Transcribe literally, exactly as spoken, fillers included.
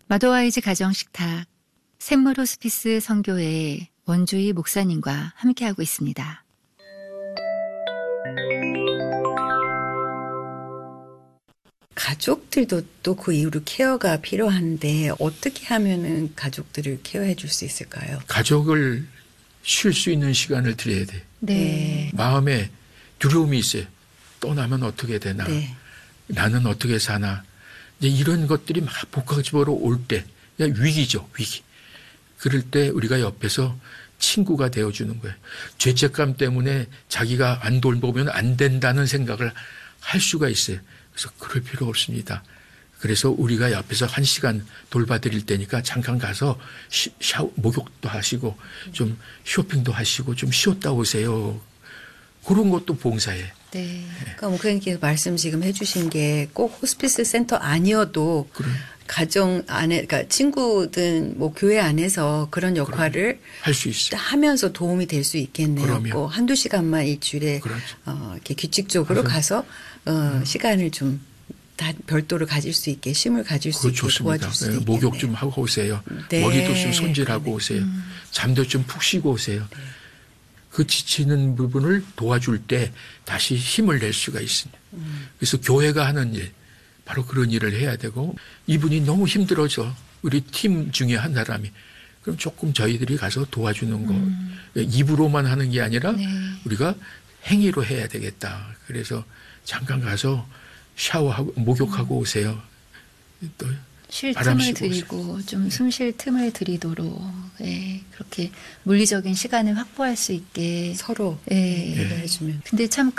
마더와이즈 가정식탁 샘물 호스피스 선교회의 원주희 목사님과 함께하고 있습니다. 가족들도 또 그 이후로 케어가 필요한데 어떻게 하면은 가족들을 케어해 줄 수 있을까요? 가족을 쉴 수 있는 시간을 드려야 돼. 네. 마음에 두려움이 있어요. 떠나면 어떻게 되나. 네. 나는 어떻게 사나. 이제 이런 것들이 막 복합적으로 올 때 위기죠. 위기. 그럴 때 우리가 옆에서 친구가 되어주는 거예요. 죄책감 때문에 자기가 안 돌보면 안 된다는 생각을 할 수가 있어요. 그래서 그럴 필요 없습니다. 그래서 우리가 옆에서 한 시간 돌봐드릴 테니까 잠깐 가서 시, 샤워, 목욕도 하시고 좀 쇼핑도 하시고 좀 쉬었다 오세요. 그런 것도 봉사예요. 네. 그러니까 목사님께서 말씀 지금 해주신 게 꼭 호스피스 센터 아니어도 그래. 가정 안에, 그러니까 친구든 뭐 교회 안에서 그런 역할을 할 수 있어요. 하면서 도움이 될 수 있겠네요. 그럼요. 꼭 한두 시간만 일주일에 그렇죠. 어, 이렇게 규칙적으로 맞아요. 가서 어, 음. 시간을 좀 다 별도로 가질 수 있게, 쉼을 가질 수 그거 있게 좋습니다. 도와줄 수 네, 있겠네요. 목욕 좀 하고 오세요. 네. 머리도 좀 손질하고 네. 오세요. 음. 잠도 좀 푹 쉬고 오세요. 네. 그 지치는 부분을 도와줄 때 다시 힘을 낼 수가 있습니다. 음. 그래서 교회가 하는 일, 바로 그런 일을 해야 되고, 이분이 너무 힘들어져. 우리 팀 중에 한 사람이. 그럼 조금 저희들이 가서 도와주는 거. 음. 입으로만 하는 게 아니라 네. 우리가 행위로 해야 되겠다. 그래서 잠깐 가서 샤워하고 목욕하고 오세요. 또 쉴 바람 틈을 쐬고 드리고 좀 숨 쉴 틈을 드리도록 예, 그렇게 물리적인 시간을 확보할 수 있게 서로 예. 네. 해주면. 근데 참